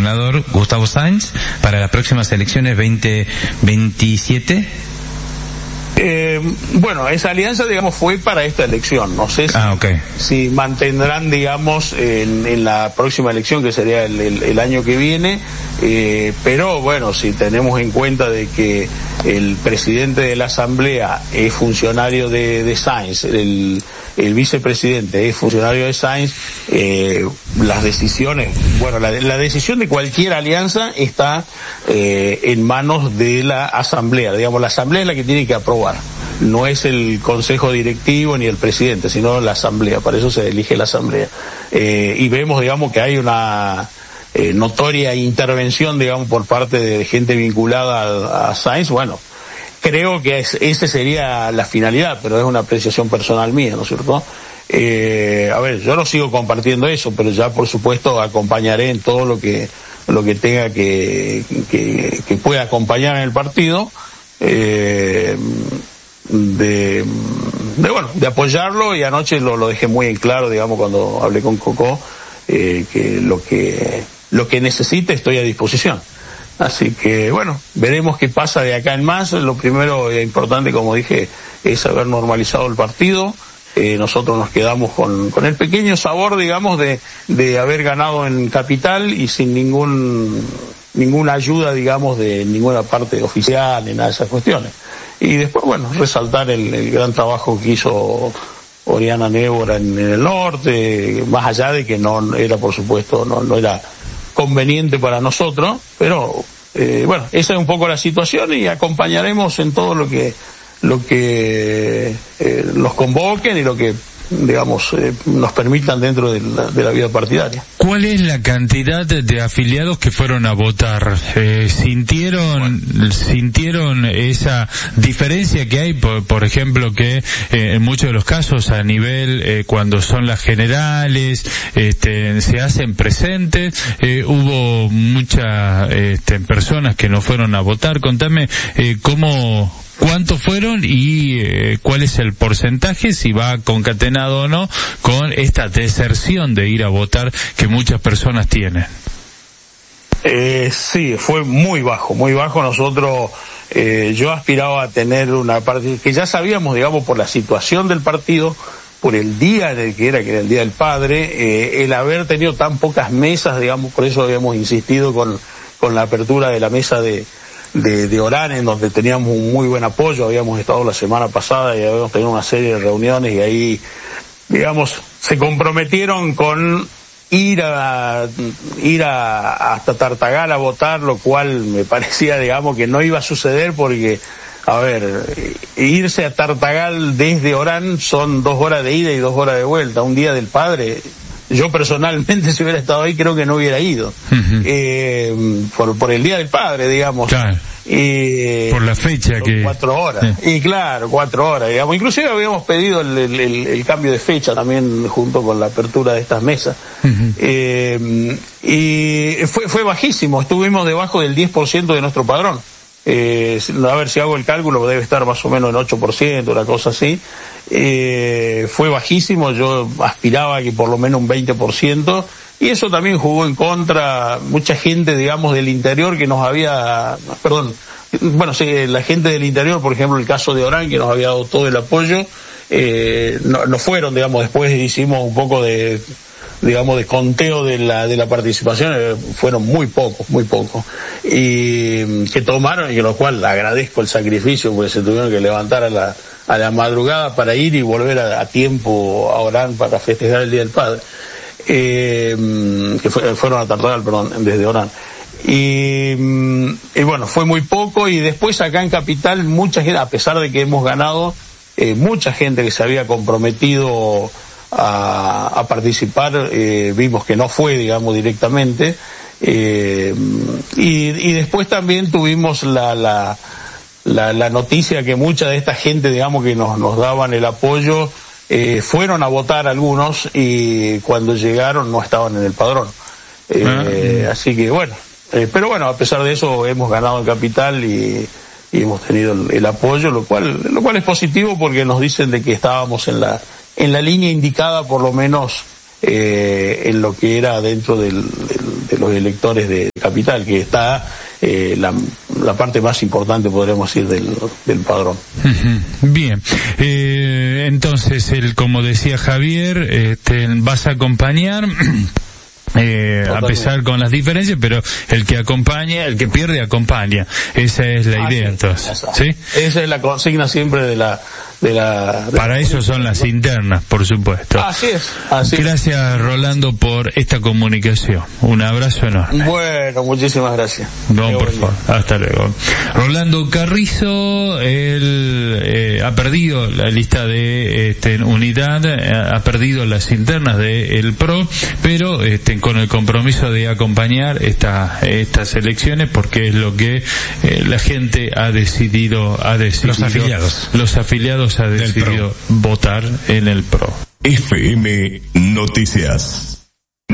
gobernador Gustavo Sáenz para las próximas elecciones 2027? Bueno, esa alianza, digamos, fue para esta elección. No sé si mantendrán, digamos, en la próxima elección, que sería el año que viene, pero bueno, si tenemos en cuenta de que el presidente de la Asamblea es funcionario de Sáenz, el vicepresidente es funcionario de Sáenz, las decisiones, bueno, la decisión de cualquier alianza está en manos de la Asamblea. Digamos, la Asamblea es la que tiene que aprobar. No es el Consejo Directivo ni el presidente, sino la Asamblea. Para eso se elige la Asamblea. Y vemos, digamos, que hay una notoria intervención, digamos, por parte de gente vinculada a Sáenz. Bueno, creo que esa sería la finalidad, pero es una apreciación personal mía, ¿no es cierto? A ver, yo no sigo compartiendo eso, pero ya por supuesto acompañaré en todo lo que tenga que pueda acompañar en el partido, de apoyarlo, y anoche lo dejé muy en claro, digamos, cuando hablé con Coco, que lo que necesite estoy a disposición. Así que, bueno, veremos qué pasa de acá en más. Lo primero e importante, como dije, es haber normalizado el partido. Nosotros nos quedamos con el pequeño sabor, digamos, de haber ganado en Capital y sin ninguna ayuda, digamos, de ninguna parte oficial ni nada de esas cuestiones. Y después, bueno, resaltar el gran trabajo que hizo Oriana Nébora en el norte, más allá de que no era, por supuesto, no era conveniente para nosotros, pero bueno, esa es un poco la situación, y acompañaremos en todo lo que los convoquen y lo que, digamos, nos permitan dentro de la vida partidaria. ¿Cuál es la cantidad de afiliados que fueron a votar? ¿Sintieron esa diferencia que hay, por ejemplo, que en muchos de los casos a nivel, cuando son las generales, se hacen presentes? Hubo muchas personas que no fueron a votar. Contame ¿cuántos fueron y cuál es el porcentaje, si va concatenado o no con esta deserción de ir a votar que muchas personas tienen? Sí, fue muy bajo. Nosotros, yo aspiraba a tener una parte que ya sabíamos, digamos, por la situación del partido, por el día en el que era el Día del Padre, el haber tenido tan pocas mesas, digamos, por eso habíamos insistido con la apertura de la mesa de Orán, en donde teníamos un muy buen apoyo. Habíamos estado la semana pasada y habíamos tenido una serie de reuniones, y ahí, digamos, se comprometieron con ir hasta Tartagal a votar, lo cual me parecía, digamos, que no iba a suceder, porque, a ver, irse a Tartagal desde Orán son 2 horas de ida y 2 horas de vuelta. Un Día del Padre, yo personalmente, si hubiera estado ahí, creo que no hubiera ido. Por el Día del Padre, digamos. Claro. Por la fecha que... 4 horas. Y claro, 4 horas, digamos. Inclusive habíamos pedido el cambio de fecha también, junto con la apertura de estas mesas. Y fue bajísimo. Estuvimos debajo del 10% de nuestro padrón. A ver si hago el cálculo, debe estar más o menos en 8%, una cosa así. Fue bajísimo. Yo aspiraba que por lo menos un 20%, y eso también jugó en contra. Mucha gente, digamos, del interior que nos había, la gente del interior, por ejemplo, el caso de Orán, que nos había dado todo el apoyo, no fueron, digamos. Después hicimos un poco de conteo de la participación, fueron muy pocos, y que tomaron, y con lo cual agradezco el sacrificio, porque se tuvieron que levantar a la madrugada para ir y volver a tiempo a Orán para festejar el Día del Padre, fueron a Tartagal, desde Orán. Y bueno, fue muy poco. Y después acá en Capital, mucha gente, a pesar de que hemos ganado, mucha gente que se había comprometido a participar, vimos que no fue, digamos, directamente, y después también tuvimos la noticia que mucha de esta gente, digamos, que nos daban el apoyo, fueron a votar algunos, y cuando llegaron no estaban en el padrón. Así que bueno, pero bueno, a pesar de eso hemos ganado en Capital y hemos tenido el apoyo, lo cual es positivo, porque nos dicen de que estábamos en la línea indicada, por lo menos en lo que era dentro de los electores de Capital, que está la parte más importante, podríamos decir, del padrón. Bien, entonces, como decía Javier, vas a acompañar a pesar con las diferencias, pero el que acompaña, el que pierde acompaña. Esa es la idea, entonces. ¿Sí? Esa es la consigna siempre de la Para eso son las internas, por supuesto. Así es. Gracias, Rolando, por esta comunicación. Un abrazo enorme. Bueno, muchísimas gracias. No, por favor. Hasta luego. Rolando Carrizo, él ha perdido la lista de unidad, ha perdido las internas de el PRO, pero con el compromiso de acompañar estas elecciones, porque es lo que la gente ha decidido. Los afiliados ha decidido votar en el PRO. FM Noticias.